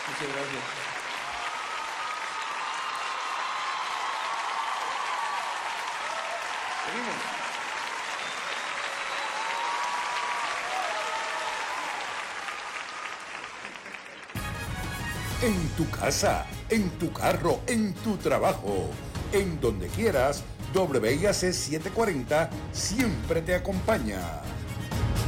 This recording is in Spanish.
Muchas gracias. Seguimos. En tu casa, en tu carro, en tu trabajo, en donde quieras, WIAC 740 siempre te acompaña.